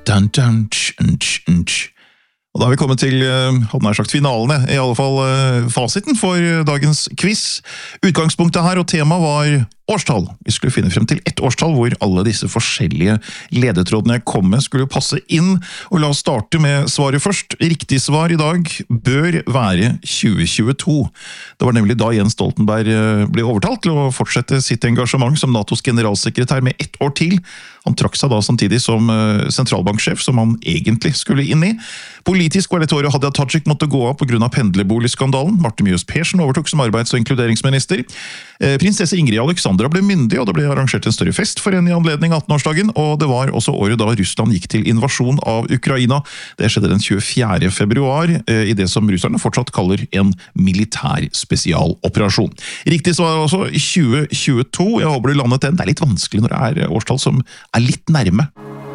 Dun, dun, tsch, tsch, tsch. Og da har vi kommet til, hadde nær sagt finalene, i alle fall fasiten for dagens quiz. Utgangspunktet her og tema var årstall. Vi skulle finne frem til ett årstall hvor alle disse forskjellige ledetrådene jeg kom med skulle passe inn. Og la oss starte med svaret først. Riktig svar i dag bør være 2022. Det var nemlig da Jens Stoltenberg ble overtalt til å fortsette sitt engasjement som NATOs generalsekretær med ett år til. Han trakk seg da samtidig som sentralbanksjef, som han egentlig skulle inn i. Politisk var dette året Hadia Tajik måtte gå av på grunn av pendlerboligskandalen. Marte Mjøs Persen overtok som arbeids- og inkluderingsminister. Prinsesse Ingrid Alexandra ble myndig, og det ble arrangert en større fest for henne i anledning 18-årsdagen, og det var også året da Russland gikk til invasjon av Ukraina. Det skjedde den 24. februar, i det som russerne fortsatt kaller en militær spesialoperasjon. Riktig svar er også 2022. Jeg håper du landet den. Det er litt vanskelig når det er årstall som er litt nærme.